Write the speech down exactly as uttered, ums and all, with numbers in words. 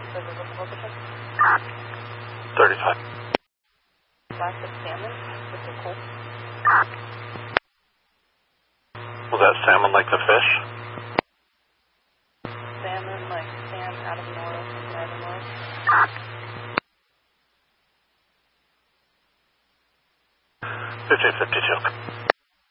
thirty-five. Plastic salmon with the cold. Was that salmon like the fish? Salmon like Sam out of North and Ivan North. fifteen fifty-two.